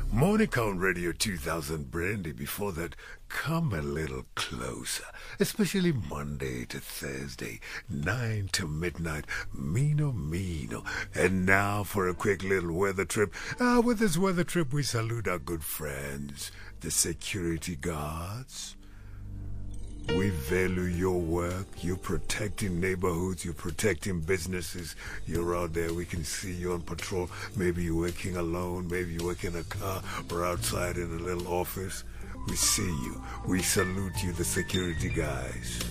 Monica on Radio 2000 Brandy. Before that, come a little closer, especially Monday to Thursday, 9 to midnight, Mino Mino. And now for a quick little weather trip. With this weather trip, we salute our good friends, the security guards. We value your work. You're protecting neighborhoods. You're protecting businesses. You're out there. We can see you on patrol. Maybe you're working alone. Maybe you work in a car or outside in a little office. We see you. We salute you, the security guys.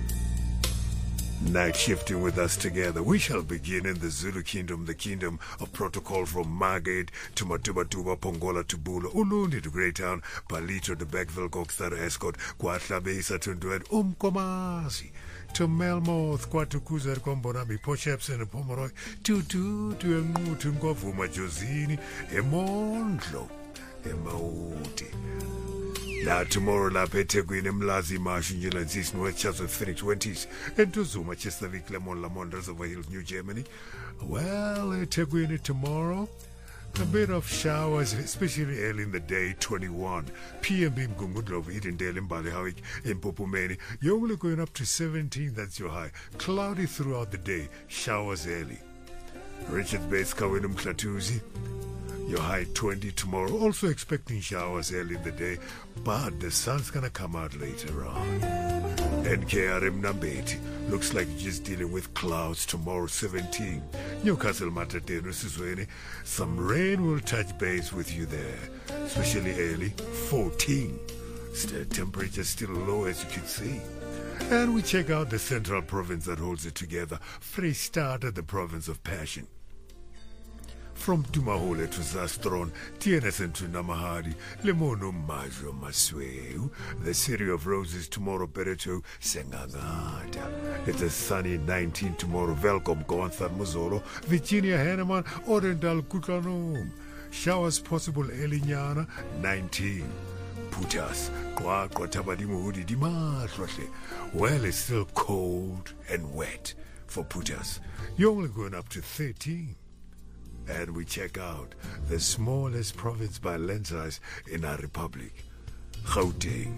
Night shifting with us together. We shall begin in the Zulu kingdom, the kingdom of protocol from Margate to Matubatuba, Pongola to Bula, Ulundi to Greytown, Palito to Beckville, Kokstara Escort, Kwatlabesa to Ndwed, Komasi to Melmoth, Kwatukuza, Kombonami, Posheps and Pomeroy, Tutu to Nguvuma Josini, Emondlo, Emauti. Now tomorrow lapha eThekwini eMlazi Marshu Njelanzis North Chatsworth Phoenix 20s and to Zuma Chestervik Lemon Lamont Reservoir Hills New Germany. Well, eThekwini tomorrow, a bit of showers, especially early in the day, 21 p.m. in Gungudlov, Edendale, in Ballyhowick, in Popumeni. You're only going up to 17, that's your high. Cloudy throughout the day, showers early. Richard Bates, Kawinum Klatuzi. Your high 20 tomorrow. Also expecting showers early in the day, but the sun's gonna come out later on. NKRM Nambeti looks like you're just dealing with clouds tomorrow, 17. Newcastle Matateno Sizweni. Some rain will touch base with you there, especially early, 14. Temperature still low as you can see. And we check out the central province that holds it together. Freestata, the province of passion. From Tumahole to Zastron, TNSN to Namahadi, Lemono Majo Masweu, the City of Roses tomorrow, Bereto, Sengagata. It's a sunny 19 tomorrow, Welcome, Goanthan Mozolo, Virginia Hanneman, Oriental Kutlanum. Showers possible, Elignana, 19. Putas, Kwa Tabadimuhudi Dimatloshe. Well, it's still cold and wet for Putas. You're only going up to 13. And we check out the smallest province by land size in our republic, Gauteng.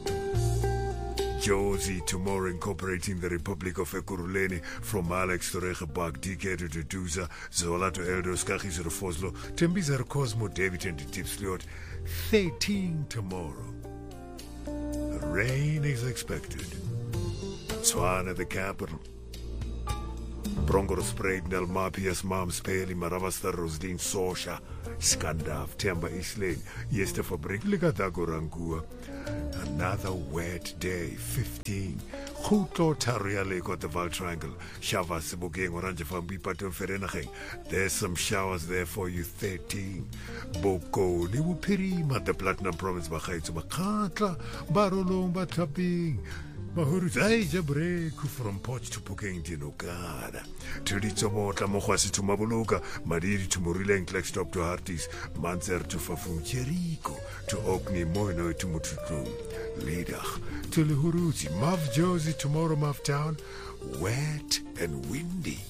Josie tomorrow incorporating the Republic of Ekurhuleni from Alex to Regebak, DK to Duduza, Zola to Eldos, Kachis to Foslo, Tembiza to Cosmo, David and to Tipsliot. 13 tomorrow. Rain is expected. Tswana, the capital. Brongoro sprayed Nel Mapias Mams Peli Maravasta Rosdin Sosha Skandaf Temba Islane Yester Fabrik Ligatagorangua. Another wet day, 15. Huto Taria Lake at the Val Triangle. Shavas Bogeng Oranje Fambi Patum Ferenacheng. There's some showers there for you, 13. Boko Niwu Pirima, the Platinum Province Bahaitsu Bakatla Barolong Batabing. Mahuruz Jabre from Poch to Pukeng Dinogada. Turitsamota Mohasi to Mabuluka, Madiri to Murileng Klextop to Hartis, Manzer to Fafum Jericho, to Okni Moino to Mutukum, Lidach, to Lihuruzi, Mav Josie tomorrow Mav Town, wet and windy.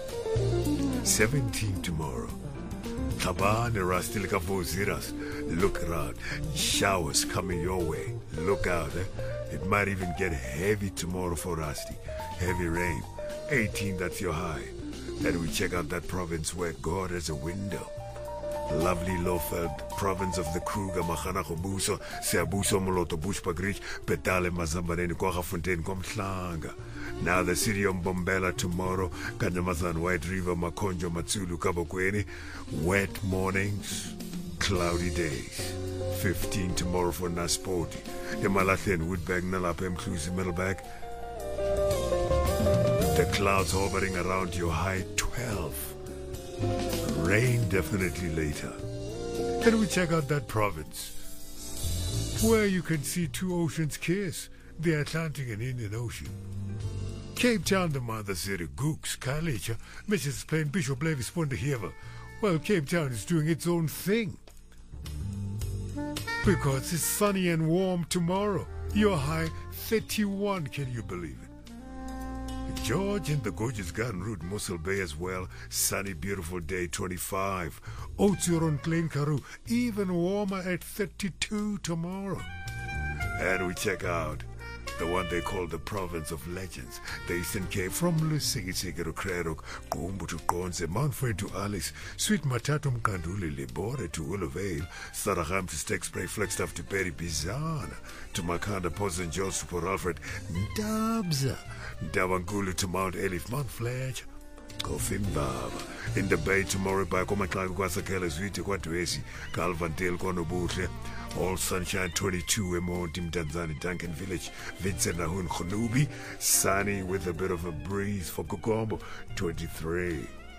17 tomorrow. Taban Rastilka Voziras. Look around. Showers coming your way. Look out, eh? It might even get heavy tomorrow for Rusty. Heavy rain. 18, that's your high. Then we check out that province where God has a window. Lovely Lofeld, province of the Kruger, Mahana Kobuso, Seabuso Moloto Bushpagrich, Petale Mazambaneni Kwahafontaine Komtlanga. Now the city of Bombela tomorrow, Kanyamazan White River, Makonjo, Matsulu, Kabokweni. Wet mornings, cloudy days. 15 tomorrow for Naspoti. Emalathen, Woodbag, Nalapem, Clusi, Middleback. The clouds hovering around your high 12. Rain definitely later. Then we check out that province where you can see two oceans kiss, the Atlantic and Indian Ocean. Cape Town, the mother city, Gooks, Kalicha, Mrs. Plain, Bishop Levis, Pondehever. Well, Cape Town is doing its own thing. Because it's sunny and warm tomorrow. Your high 31, can you believe it? George in the gorgeous Garden Route, Mossel Bay as well. Sunny, beautiful day, 25. Oudtshoorn, Klein Karoo, even warmer at 32 tomorrow. And we check out the one they call the province of legends, the Eastern Cape, from Lusikisiki to Klerok, Gumbu to Gonze, Mountford to Alice, Sweet Matatum Kanduli, Libore to Willowvale, Saraham to Stexspray, Flagstaff to Perry Bizana, to Makanda, Pos and Jos to Port Alfred, Ndabza, Davangulu to Mount Elif, Mount Fletcher, Coffin Baba. In the bay tomorrow by Komaklan Kwasakela, Zwiti Kwatwesi, Calvandale, Konobutle, All Sunshine 22, Emo, Tim Tanzani, Duncan Village, Vincent Nahun, Khonubi, sunny with a bit of a breeze for Kukombo, 23.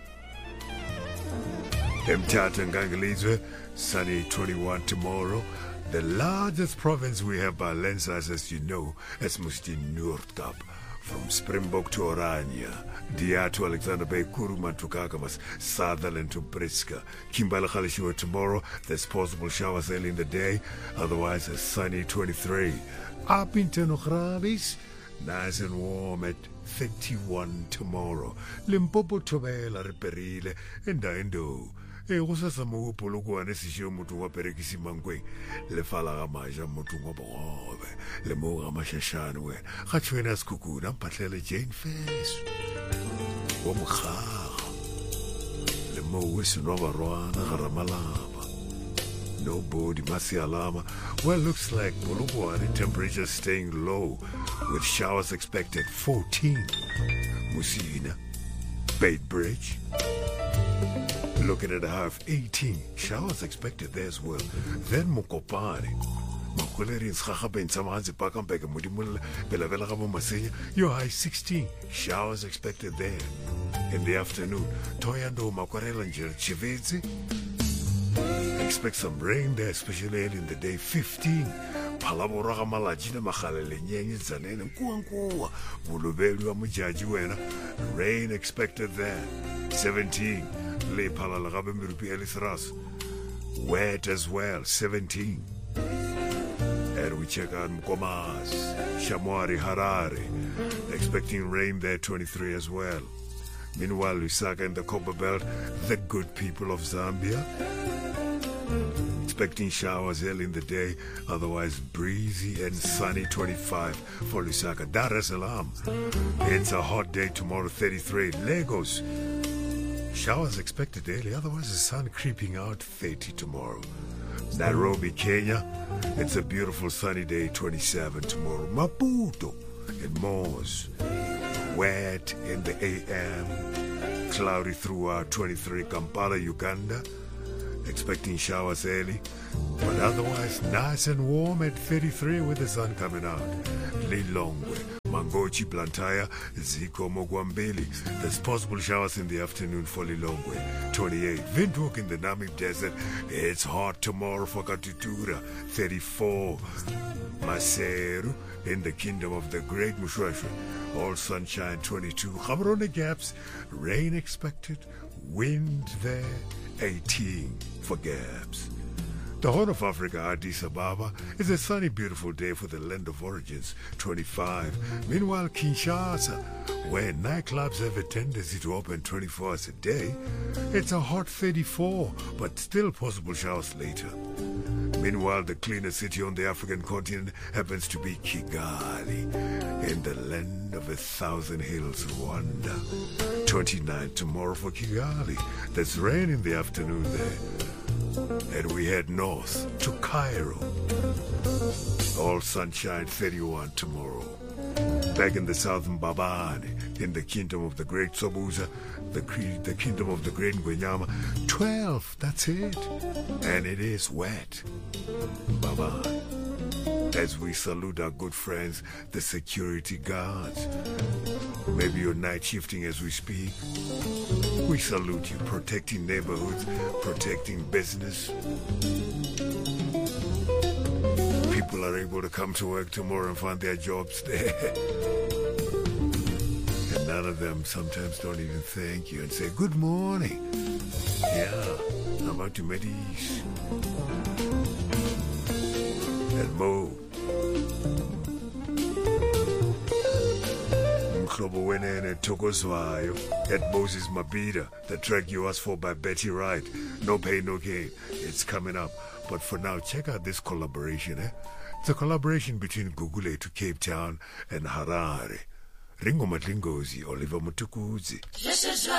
Mthatha Ngangalizwe, sunny 21 tomorrow. The largest province we have by land size, as you know, is Musti Noordkap. From Springbok to Oranje, Dia to Alexander Bay, Kuruman to Kakamas, Sutherland to Briska, Kimbala Khalishiwa tomorrow. There's possible showers early in the day, otherwise a sunny 23. Up in Tenokrabis, nice and warm at 31 tomorrow. Limpopo Tobela Reperile, and Indo. Go sa sa mo polokwane se sheo motho wa perekisi mankweng le fala ga maja motho wa bogobe le mo ga mashashane wena ga tshwena sekukuna mpatlele Jane Face wa mokgaga le mo we seno ba rwana ga ramalaba nobody masialama. Well, looks like polokwane temperature staying low with showers expected 14. Musina Bait Bridge looking at a half 18. Showers expected there as well. Then Mokopane. Your high 16. Showers expected there. In the afternoon. Toyando Makwarelanjer Chivedzi. Expect some rain there, especially early in the day. 15. Palabora Malajina Mahalele Nyengi Zanen Kuankuwa. Bulubelu Mujaji Wena. Rain expected there. 17. Le Palalagabe Mirupi Elisras. Wet as well, 17. And we check out Mkomas, Shamwari, Harare. Expecting rain there, 23 as well. Meanwhile, Lusaka and the Copper Belt, the good people of Zambia. Expecting showers early in the day, otherwise breezy and sunny, 25 for Lusaka. Dar es Salaam. It's a hot day tomorrow, 33. Lagos. Showers expected early, otherwise the sun creeping out, 30 tomorrow. Nairobi, Kenya, it's a beautiful sunny day, 27 tomorrow. Maputo and Mos, wet in the AM, cloudy throughout, 23. Kampala, Uganda, expecting showers early, but otherwise nice and warm at 33 with the sun coming out. Lilongwe, Mangochi, Blantyre, Ziko, Mogwambeli. There's possible showers in the afternoon for Lilongwe. 28. Windhoek in the Namib Desert. It's hot tomorrow for Katutura. 34. Maseru in the Kingdom of the Great Mushweshwe. All sunshine. 22. Gaborone Gaps. Rain expected. Wind there. 18 for Gaps. The Horn of Africa, Addis Ababa, is a sunny, beautiful day for the land of origins, 25. Meanwhile, Kinshasa, where nightclubs have a tendency to open 24 hours a day, it's a hot 34, but still possible showers later. Meanwhile, the cleanest city on the African continent happens to be Kigali, in the land of 1,000 hills, Rwanda. 29 tomorrow for Kigali. There's rain in the afternoon there. And we head north to Cairo. All sunshine, 31 tomorrow. Back in the southern Mbabane, in the kingdom of the great Sobuza, the kingdom of the great Ngwenyama, 12, that's it. And it is wet. Mbabane. As we salute our good friends, the security guards. Maybe you're night shifting as we speak. We salute you, protecting neighborhoods, protecting business. People are able to come to work tomorrow and find their jobs there. And none of them sometimes don't even thank you and say, good morning. Yeah, how about you, Medis? And Mo. Mhlobo Wenene Tokozwayo at Moses Mabida. The track you asked for by Betty Wright. No Pain, No Gain. It's coming up. But for now, check out this collaboration. It's a collaboration between Gugule to Cape Town and Harare. Ringo Matlingozi, Oliver Mutukudzi.